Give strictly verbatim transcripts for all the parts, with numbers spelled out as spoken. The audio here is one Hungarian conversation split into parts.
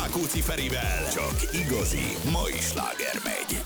Rákóczi Ferivel. Csak igazi mai sláger megy.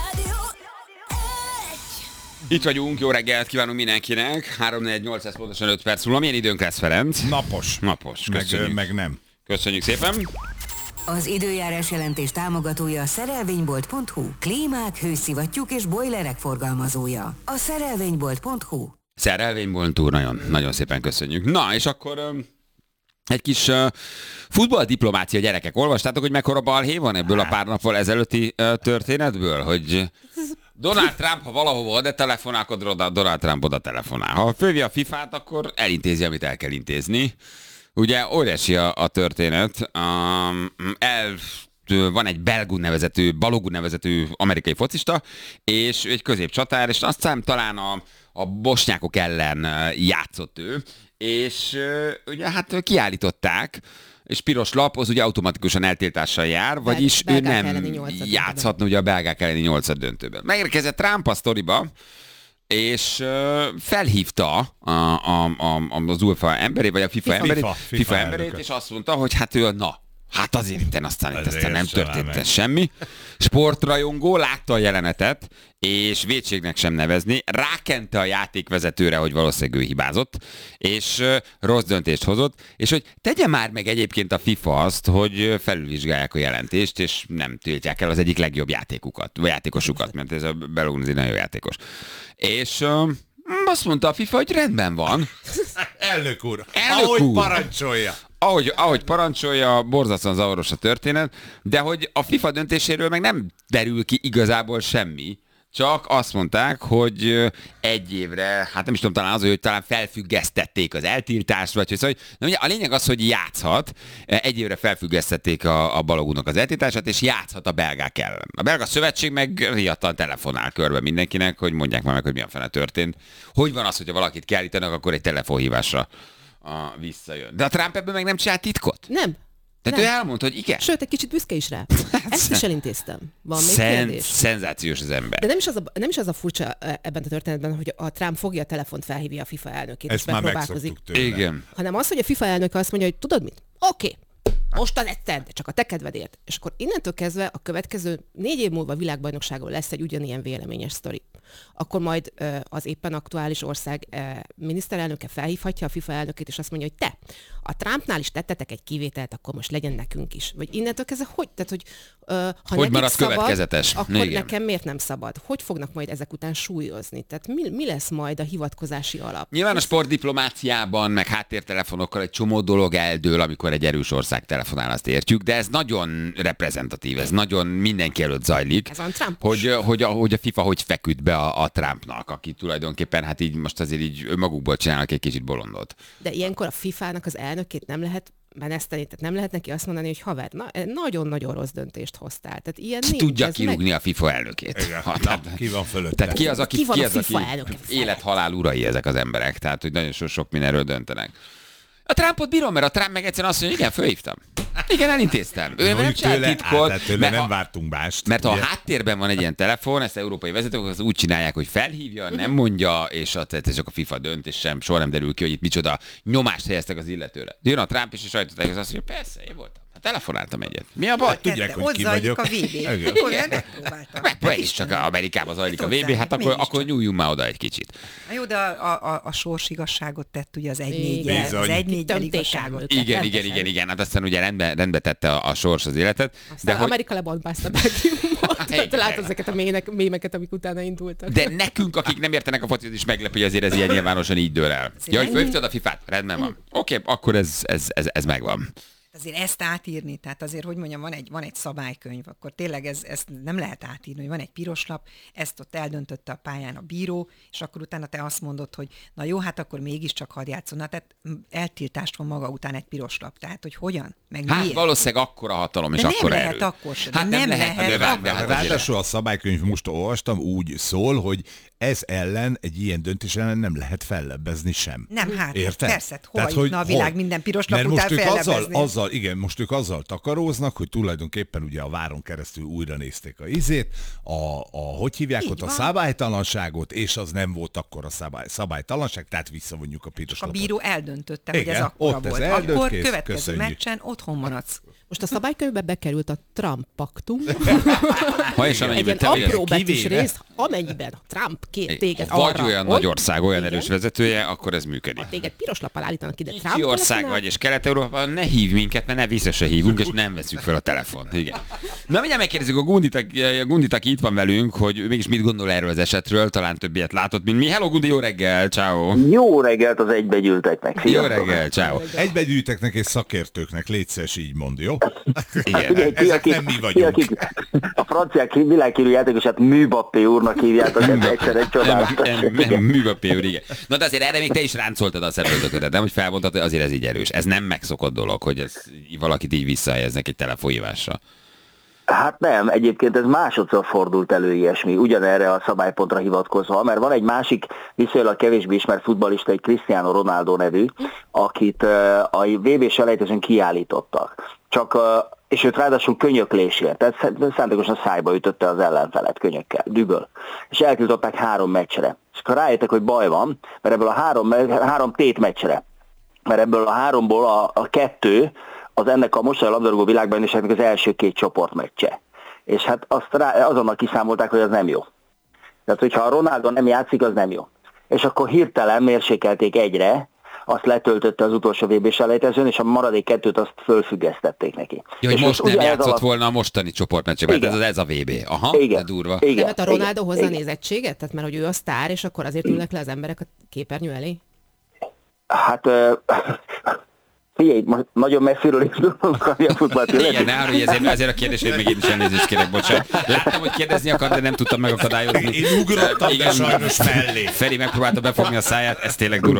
Itt vagyunk, jó reggelt kívánunk mindenkinek. három négy nyolc pontosan öt perc múlva. Milyen időnk lesz, Ferenc? Napos. Napos, meg, meg nem. Köszönjük szépen. Az időjárás jelentés támogatója a szerelvénybolt pont hu. Klímák, hőszivattyúk és bojlerek forgalmazója. A szerelvénybolt pont hu. Szerelvénybolt úr, nagyon, nagyon szépen köszönjük. Na, és akkor um, egy kis uh, futballdiplomácia, gyerekek. Olvastátok, hogy mekkora balhé van ebből a pár nappal ezelőtti uh, történetből? Hogy Donald Trump, ha valahova oda telefonál, akkor Donald Trump oda telefonál. Ha fölvi a fifát, akkor elintézi, amit el kell intézni. Ugye óriási a, a történet. Um, el, van egy Belgún nevezetű, Balogun nevezetű amerikai focista, és egy középcsatár, és aztán talán a, a bosnyákok ellen játszott ő, és ugye hát kiállították, és piros lap, az ugye automatikusan eltiltással jár, vagyis ő nem játszhatna ugye a belgák elleni nyolcad döntőben. Megérkezett Trump a sztoriba, és uh, felhívta a, a, a, az UEFA emberét, vagy a FIFA, FIFA emberét, FIFA, FIFA, FIFA emberét, és azt mondta, hogy hát ő na, hát azért itten aztán, itt aztán nem történt semmi. Sportrajongó látta a jelenetet, és vétségnek sem nevezni, rákente a játékvezetőre, hogy valószínűleg ő hibázott, és uh, rossz döntést hozott, és hogy tegye már meg egyébként a FIFA azt, hogy felülvizsgálják a jelentést, és nem tiltják el az egyik legjobb játékukat, vagy játékosukat, mert ez a Belóni nagyon jó játékos. És uh, azt mondta a FIFA, hogy rendben van. Elnök úr, Elnök ahogy úr. parancsolja. Ahogy, ahogy parancsolja, borzasztóan zavaros a történet, de hogy a FIFA döntéséről meg nem derül ki igazából semmi, csak azt mondták, hogy egy évre, hát nem is tudom, talán az, hogy talán felfüggesztették az eltiltást, vagy hogy szóval, hogy a lényeg az, hogy játszhat, egy évre felfüggesztették a, a Balogunnak az eltiltását, és játszhat a belgák ellen. A belga szövetség meg riadtan telefonál körbe mindenkinek, hogy mondják már meg, hogy mi a fene történt. Hogy van az, hogyha valakit kiállítanak, akkor egy telefonhívásra a, visszajön. De a Trump ebből meg nem csinált titkot? Nem. Tehát nem. ő elmondta, hogy igen. Sőt, egy kicsit büszke is rá. Ezt is elintéztem. Van még Szen- kérdés? Szenzációs az ember. De nem is, az a, nem is az a furcsa ebben a történetben, hogy a Trump fogja a telefont, felhívja a FIFA elnökét, ezt és már megpróbálkozik. Igen. Hanem az, hogy a FIFA elnök azt mondja, hogy tudod mit? Oké. Okay. Most az egyszer, de csak a te kedvedért. És akkor innentől kezdve a következő négy év múlva világbajnokságon lesz egy ugyanilyen véleményes sztori. Akkor majd uh, az éppen aktuális ország uh, miniszterelnöke felhívhatja a FIFA elnökét, és azt mondja, hogy te, a Trumpnál is tettetek egy kivételt, akkor most legyen nekünk is. Vagy innentől kezdve, hogy, tehát, hogy uh, ha hogy marad szabad, következetes? Akkor igen. nekem miért nem szabad? Hogy fognak majd ezek után súlyozni? Tehát mi, mi lesz majd a hivatkozási alap? Nyilván a sportdiplomáciában, meg háttértelefonokkal egy csomó dolog eldől, amikor egy erős ország telefonál, azt értjük, de ez nagyon reprezentatív, ez nagyon mindenki előtt zajlik. Ez a Trumpos. Hogy, hogy, a, hogy a FIFA hogy feküdt be a, a Trumpnak, aki tulajdonképpen hát így most azért így önmagukból csinálnak egy kicsit bolondot. De ilyenkor a fifának az elnökét nem lehet meneszteni, tehát nem lehet neki azt mondani, hogy haver, na, nagyon-nagyon rossz döntést hoztál. Tehát ilyen ki nincs, tudja ez kirúgni meg... a FIFA elnökét? Igen. Ha, Na, tehát, ki van fölött? tehát ki az, aki, Ki van ki a az, aki FIFA elnöke? élet-halál urai ezek az emberek, tehát hogy nagyon so- sok mindenről döntenek. A Trumpot bírom, mert a Trump meg egyszerűen azt mondja, igen, fölhívtam. Igen, elintéztem. Ő nem csinált titkot. Hát, tőle mert nem ha, vártunk mást. mert ha ugye? a háttérben van egy ilyen telefon, ezt európai vezetők az úgy csinálják, hogy felhívja, nem mondja, és a, csak a FIFA dönt, és sem, soha nem derül ki, hogy itt micsoda nyomást helyeztek az illetőre. Jön a Trump és a sajtótájékoztató azt mondja, persze, én voltam. Hát telefonáltam egyet. Mi a baj? Hát tudják, hogy ki vagyok. a vé bé. Akkor megpróbáltam. Meg is csak Amerikában zajlik a vé bé, hát akkor, akkor nyúljunk már oda egy kicsit. Na jó, de a, a, a sors igazságot tett ugye az egy négy Igen. az egy négy Tömték igazságot. el. Igen, igen, Rendesen. igen, igen, hát aztán ugye rendbe, rendbe tette a, a sors az életet. Aztán De hogy, Amerika lebombázta Belgiumot. Igen. Te látod ezeket a mémek, mémeket, amik utána indultak. de nekünk, akik nem értenek a focihoz, is meglepő, hogy azért ez ilyen nyilvánosan így dől el. Ja, hogy fölhívtad a fifát? Rendben van. Oké, okay, akkor ez, ez, ez, ez megvan. Azért ezt átírni, tehát azért, hogy mondjam, van egy, van egy szabálykönyv, akkor tényleg ez, ezt nem lehet átírni, hogy van egy piros lap, ezt ott eldöntötte a pályán a bíró, és akkor utána te azt mondod, hogy na jó, hát akkor mégiscsak hadd játszon. Na, tehát eltiltást van maga után egy piros lap. Tehát, hogy hogyan? Meg Hát miért? valószínűleg akkora hatalom és De nem akkora lehet erő. akkor sem, de Hát nem, nem lehet, lehet de, akkor. de, hát Hát azért- ráadásul a szabálykönyv, most olvastam, úgy szól, hogy ez ellen, egy ilyen döntés ellen nem lehet fellebbezni sem. Nem, hát Érted? persze, hova Tehát, hogy jutna a világ hogy? minden piros lap Mert után most ők azzal, fellebbezni? azzal, igen, most ők azzal takaróznak, hogy tulajdonképpen ugye a váron keresztül újra nézték a izét, a, a hogy hívják Így ott a van. szabálytalanságot, és az nem volt akkor a szabály, szabálytalanság, tehát visszavonjuk a piros A lapot. bíró eldöntötte, hogy Igen, ez akkora ott ez volt. eldönt, Akkor kész, következő köszönjük. meccsen otthon maradsz. Most a szabálykönyvbe bekerült a Trump paktum. Ha és Egy amennyiben ilyen te vagy, apró betűs kivéve. rész, amennyiben a Trump két téged vagy arra, olyan hogy- nagy ország, olyan Igen. erős vezetője, akkor ez működik. Téged piros lappal állítanak ide. Kicsi ország vagy, és Kelet-Európában ne hívj minket, mert ne vissza se hívunk, és nem veszük fel a telefon. Igen. Na, mindjárt megkérdezzük a Gundit, a Gundit, aki itt van velünk, hogy ő mégis mit gondol erről az esetről, talán több ilyet látott, mint mi. Hello, Gundi, jó reggel, ciao. Jó reggelt az egybegyűlteknek. Jó Sziasztok. reggel, ciao. Egybegyűjteknek és szakértőknek, légy szíves, így mond, jó? Igen. Ugye, ki, Ezek akik- nem mi ki, vagyunk. akik a franciák világhírű játékosát Mbappé úrnak hívjátok, ez egyszer egy csodálatos. Művapé úr, igen. Na de azért erre még te is ráncoltad a szemöldöködet, nem? Hogy felmondtad, hogy azért ez így erős. Ez nem megszokott dolog, hogy ez valakit így visszahelyeznek egy telefonhívásra. Hát nem, egyébként ez másodszor fordult elő ilyesmi, ugyanerre a szabálypontra hivatkozva, mert van egy másik viszonylag kevésbé ismert futballista, egy Cristiano Ronaldo nevű, akit uh, a vé bé selejtezőn kiállítottak. Csak, uh, és őt ráadásul könyöklésért, tehát szándékosan szájba ütötte az ellenfelet könyökkel, düböl. És eltiltották három meccsre. És akkor rájöttek, hogy baj van, mert ebből a három, három tét meccsre, mert ebből a háromból a, a kettő, az ennek a mostani labdarúgó világbajnokságnak az első két csoportmeccse. És hát azt rá, azonnal kiszámolták, hogy az nem jó. Tehát, hogyha a Ronaldo nem játszik, az nem jó. És akkor hirtelen mérsékelték egyre, azt letöltötte az utolsó vé bé selejtezőn, és a maradék kettőt azt fölfüggesztették neki. Ja, hogy és most nem ugyanez játszott alatt- volna a mostani csoportmeccsekben, Igen. ez, ez a vé bé. Aha, Igen. de durva. Igen. Nem, hát a Ronaldo igen, hozzá igen. nézettséget? Tehát mert hogy ő a sztár, és akkor azért ülnek le az emberek a képernyő elé? Hát... ö, Figyelj, most nagyon messziről is tudunk a futballt Igen, illeti. ne árulj, ezért, ezért a kérdésért még én is elnézést kérek, bocsánat. Láttam, hogy kérdezni akar, de nem tudtam megakadályozni. Én ugrottam, de sajnos mellé. Feri megpróbálta befogni a száját, ez tényleg durva.